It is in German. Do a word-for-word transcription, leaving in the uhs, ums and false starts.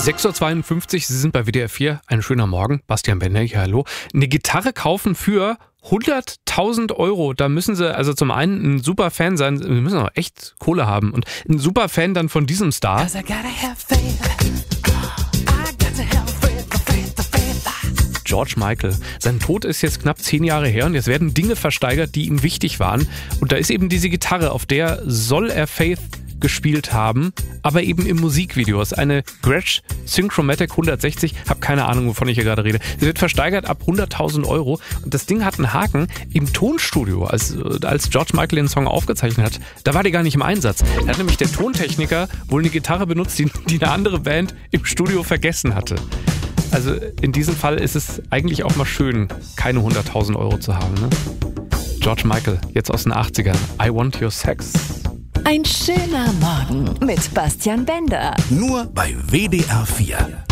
sechs Uhr zweiundfünfzig, Sie sind bei W D R vier. Ein schöner Morgen. Bastian Bender hier, hallo. Eine Gitarre kaufen für hunderttausend Euro. Da müssen Sie also zum einen ein super Fan sein. Sie müssen auch echt Kohle haben. Und ein super Fan dann von diesem Star. George Michael. Sein Tod ist jetzt knapp zehn Jahre her und jetzt werden Dinge versteigert, die ihm wichtig waren. Und da ist eben diese Gitarre, auf der soll er Faith gespielt haben, aber eben im Musikvideo. Das ist eine Gretsch Synchromatic hundertsechzig, habe keine Ahnung, wovon ich hier gerade rede. Sie wird versteigert ab hunderttausend Euro und das Ding hat einen Haken. Im Tonstudio, als, als George Michael den Song aufgezeichnet hat, da war die gar nicht im Einsatz. Da hat nämlich der Tontechniker wohl eine Gitarre benutzt, die, die eine andere Band im Studio vergessen hatte. Also in diesem Fall ist es eigentlich auch mal schön, keine hunderttausend Euro zu haben. Ne? George Michael, jetzt aus den achtzigern. I Want Your Sex. Ein schöner Morgen mit Bastian Bender. Nur bei W D R vier.